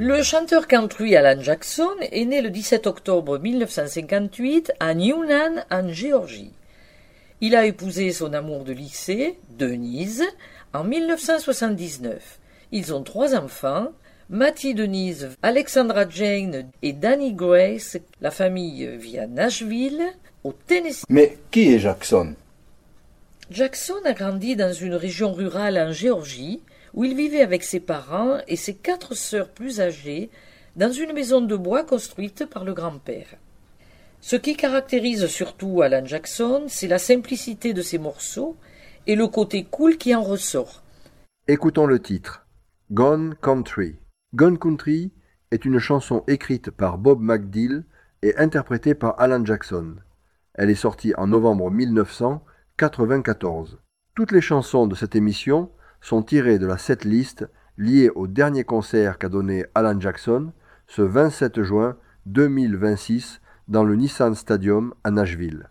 Le chanteur country Alan Jackson est né le 17 octobre 1958 à Newnan, en Géorgie. Il a épousé son amour de lycée, Denise, en 1979. Ils ont 3 enfants, Matty Denise, Alexandra Jane et Danny Grace. La famille vit à Nashville, au Tennessee. Mais qui est Jackson? Jackson a grandi dans une région rurale en Géorgie, où il vivait avec ses parents et ses 4 sœurs plus âgées, dans une maison de bois construite par le grand-père. Ce qui caractérise surtout Alan Jackson, c'est la simplicité de ses morceaux et le côté cool qui en ressort. Écoutons le titre, Gone Country. Gone Country est une chanson écrite par Bob McDill et interprétée par Alan Jackson. Elle est sortie en novembre 1994. Toutes les chansons de cette émission sont tirées de la setlist liée au dernier concert qu'a donné Alan Jackson ce 27 juin 2026 dans le Nissan Stadium à Nashville.